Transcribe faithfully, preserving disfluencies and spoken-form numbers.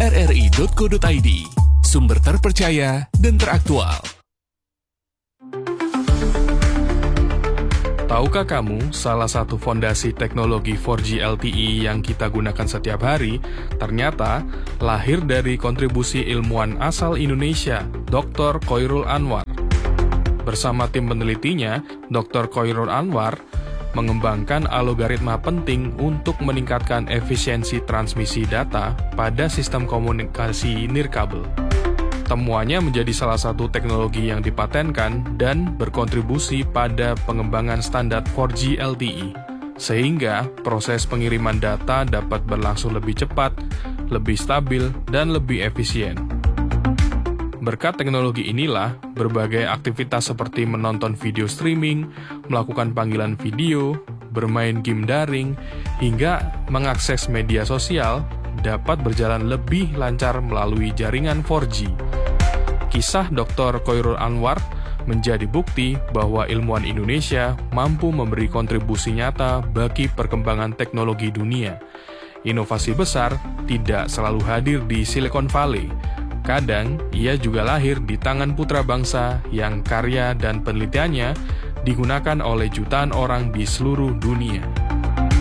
r r i titik co titik i d, sumber terpercaya dan teraktual. Tahukah kamu, salah satu fondasi teknologi empat G L T E yang kita gunakan setiap hari, ternyata lahir dari kontribusi ilmuwan asal Indonesia, doktor Khoirul Anwar. Bersama tim penelitinya, doktor Khoirul Anwar mengembangkan algoritma penting untuk meningkatkan efisiensi transmisi data pada sistem komunikasi nirkabel. Temuannya menjadi salah satu teknologi yang dipatenkan dan berkontribusi pada pengembangan standar empat G L T E, sehingga proses pengiriman data dapat berlangsung lebih cepat, lebih stabil, dan lebih efisien. Berkat teknologi inilah, berbagai aktivitas seperti menonton video streaming, melakukan panggilan video, bermain game daring, hingga mengakses media sosial dapat berjalan lebih lancar melalui jaringan empat G. Kisah doktor Khoirul Anwar menjadi bukti bahwa ilmuwan Indonesia mampu memberi kontribusi nyata bagi perkembangan teknologi dunia. Inovasi besar tidak selalu hadir di Silicon Valley. Kadang, ia juga lahir di tangan putra bangsa yang karya dan penelitiannya digunakan oleh jutaan orang di seluruh dunia.